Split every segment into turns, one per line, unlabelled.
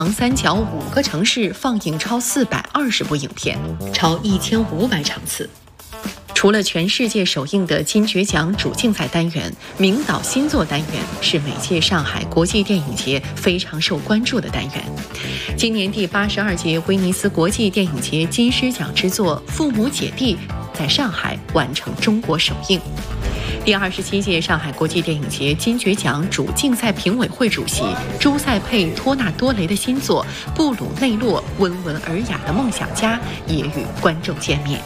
三角5个城市放映超420部影片，超1500场次。除了全世界首映的金爵奖主竞赛单元，名导新作单元是每届上海国际电影节非常受关注的单元。今年第82届威尼斯国际电影节金狮奖之作《父母姐弟》在上海完成中国首映。第27届上海国际电影节金爵奖主竞赛评委会主席朱塞佩·托纳多雷的新作《布鲁内洛温文尔雅的梦想家》也与观众见面。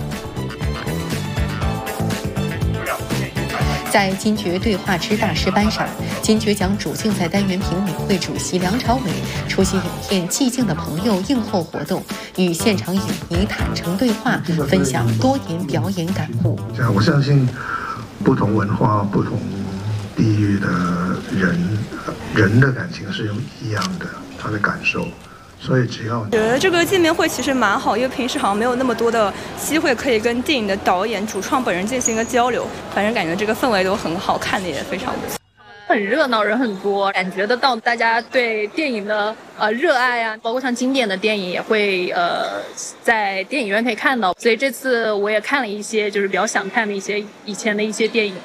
在金爵对话之大师班上，金爵奖主竞赛单元评委会主席梁朝伟出席影片《寂静的朋友》映后活动，与现场影迷坦诚对话，分享多年表演感悟。
我相信不同文化、不同地域的人的感情是一样的，他的感受。所以只要
觉得这个见面会其实蛮好，因为平时好像没有那么多的机会可以跟电影的导演、主创本人进行一个交流。反正感觉这个氛围都很好，看的也非常不错。
很热闹，人很多，感觉得到大家对电影的热爱啊，包括像经典的电影也会在电影院可以看到。所以这次我也看了一些就是比较想看的一些以前的一些电影。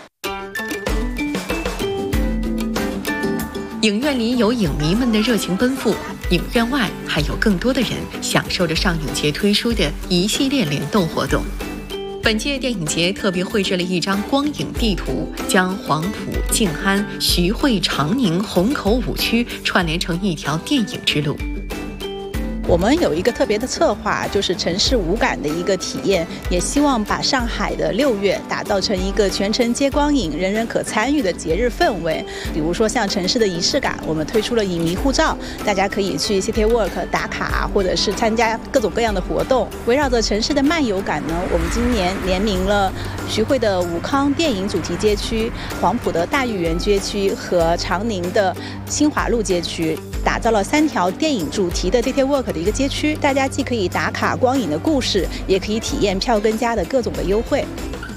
影院里有影迷们的热情奔赴，影院外还有更多的人享受着上影节推出的一系列联动活动。本届电影节特别绘制了一张光影地图，将黄埔、静安、徐汇、长宁、虹口5区串联成一条电影之路。
我们有一个特别的策划，就是城市无感的一个体验，也希望把上海的6月打造成一个全程接光影、人人可参与的节日氛围。比如说像城市的仪式感，我们推出了影迷护照，大家可以去 City Walk 打卡，或者是参加各种各样的活动。围绕着城市的漫游感呢，我们今年联名了徐汇的武康电影主题街区、黄埔的大豫园街区和长宁的新华路街区，打造了3条电影主题的 City Walk 的一个街区，大家既可以打卡光影的故事，也可以体验票根家的各种的优惠。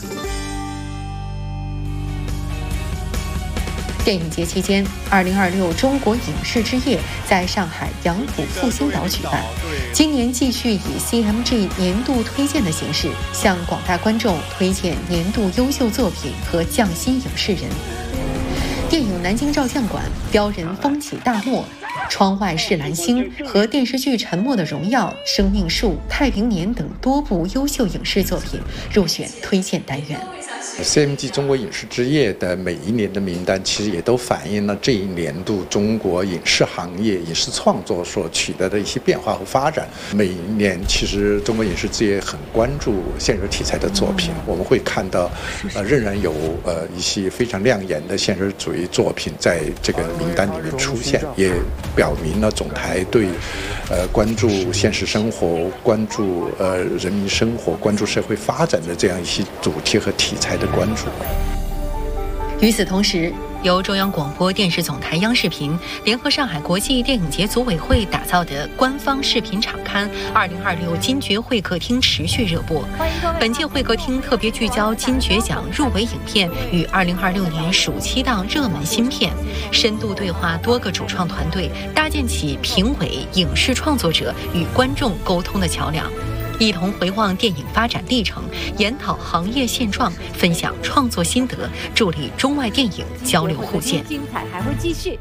电影节期间，2026中国影视之夜在上海杨浦复兴岛举办。今年继续以 CMG 年度推荐的形式，向广大观众推荐年度优秀作品和匠心影视人。电影《南京照相馆》、标人风起大漠、窗外是蓝星和电视剧《沉默的荣耀》、生命树、太平年等多部优秀影视作品入选推荐单元。
CMG 中国影视之夜的每一年的名单，其实也都反映了这一年度中国影视行业、影视创作所取得的一些变化和发展。每一年，其实中国影视之夜很关注现实题材的作品，我们会看到，仍然有一些非常亮眼的现实主义作品在这个名单里面出现，也表明了总台对关注现实生活、关注人民生活、关注社会发展的这样一些主题和题材的关注。
与此同时，由中央广播电视总台央视频联合上海国际电影节组委会打造的官方视频场刊2026金爵会客厅持续热播。本届会客厅特别聚焦金爵奖入围影片与2026年暑期档热门新片，深度对话多个主创团队，搭建起评委、影视创作者与观众沟通的桥梁。一同回望电影发展历程，研讨行业现状，分享创作心得，助力中外电影交流互鉴。
精彩还会继续。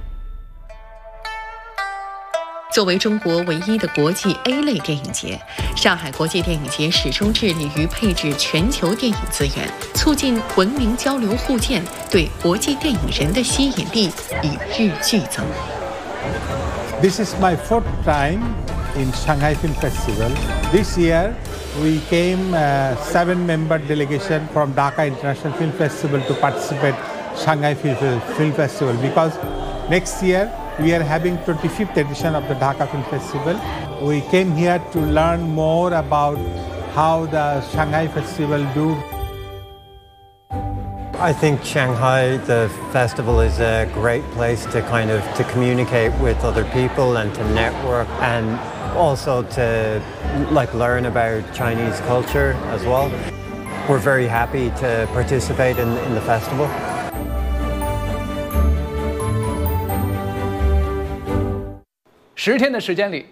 作为中国唯一的国际 A 类电影节，上海国际电影节始终致力于配置全球电影资源，促进文明交流互鉴，对国际电影人的吸引力与日俱增。
This is my 4th time in Shanghai Film Festival. This year, we came a 7-member delegation from Dhaka International Film Festival to participate Shanghai Film Festival because next year we are having 25th edition of the Dhaka Film Festival. We came here to learn more about how the Shanghai Festival do.
I think Shanghai, the festival, is a great place to to communicate with other people and to network and also to learn about Chinese culture as well. We're very happy to participate in the festival.
10天的时间里，